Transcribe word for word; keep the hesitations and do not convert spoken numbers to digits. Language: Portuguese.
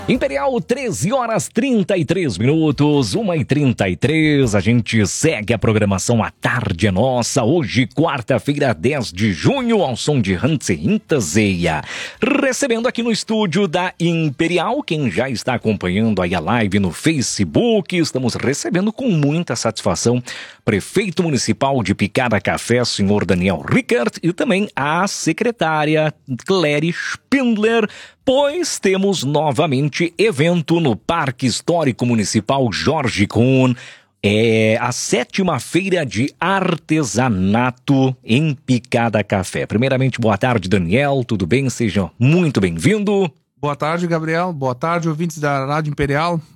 Imperial, treze horas trinta e três minutos, uma e trinta e três, a gente segue a programação A Tarde é Nossa, hoje quarta-feira, dez de junho, ao som de Hans Hinterseia. Recebendo aqui no estúdio da Imperial, quem já está acompanhando aí a live no Facebook, estamos recebendo com muita satisfação prefeito municipal de Picada Café, senhor Daniel Rickert, e também a secretária Clary Spindler, pois temos novamente evento no Parque Histórico Municipal Jorge Kuhn. É a sétima feira de artesanato em Picada Café. Primeiramente, boa tarde, Daniel, tudo bem? Seja muito bem-vindo. Boa tarde, Gabriel. Boa tarde, ouvintes da Rádio Imperial.